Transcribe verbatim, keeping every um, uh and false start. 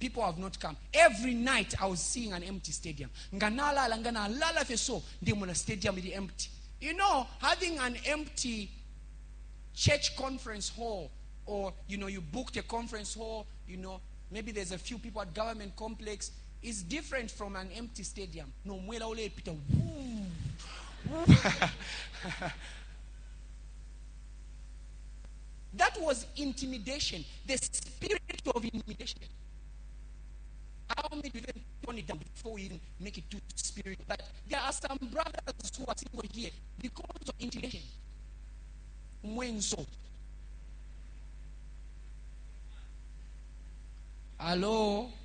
people have not come. Every night I was seeing an empty stadium. Nganala langana lala feso the stadium is empty. You know, having an empty church conference hall, or you know, you booked a conference hall, you know, maybe there's a few people at government complex, is different from an empty stadium. No, mwela ule pita woo. That was intimidation, the spirit of intimidation. How many even turn it down before we even make it too spiritual? But there are some brothers who are single here because of intimidation. Mwenso. Hello?